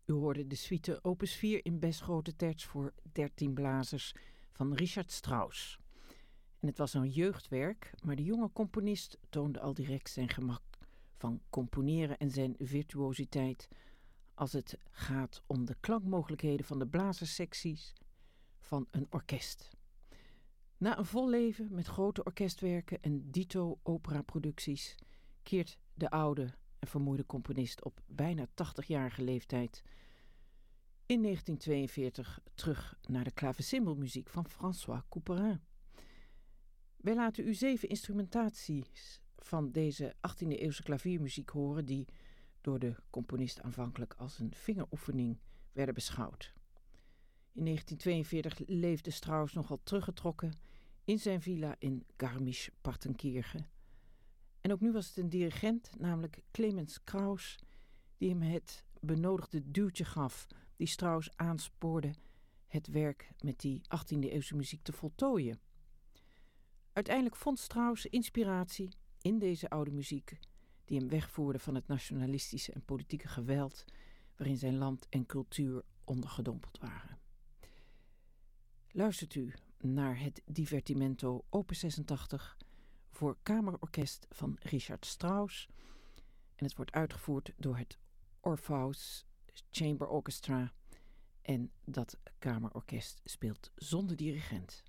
U hoorde de suite opus 4 in best grote terts voor 13 blazers van Richard Strauss. En het was een jeugdwerk, maar de jonge componist toonde al direct zijn gemak van componeren en zijn virtuositeit als het gaat om de klankmogelijkheden van de blazerssecties van een orkest. Na een vol leven met grote orkestwerken en dito operaproducties keert de oude en vermoeide componist op bijna 80-jarige leeftijd in 1942 terug naar de klavecimbelmuziek van François Couperin. Wij laten u 7 instrumentaties van deze 18e-eeuwse klaviermuziek horen die door de componist aanvankelijk als een vingeroefening werden beschouwd. In 1942 leefde Strauss nogal teruggetrokken in zijn villa in Garmisch-Partenkirchen. En ook nu was het een dirigent, namelijk Clemens Krauss, die hem het benodigde duwtje gaf, die Strauss aanspoorde het werk met die 18e-eeuwse muziek te voltooien. Uiteindelijk vond Strauss inspiratie in deze oude muziek die hem wegvoerde van het nationalistische en politieke geweld waarin zijn land en cultuur ondergedompeld waren. Luistert u naar het Divertimento opus 86 voor kamerorkest van Richard Strauss en het wordt uitgevoerd door het Orpheus Chamber Orchestra en dat kamerorkest speelt zonder dirigent.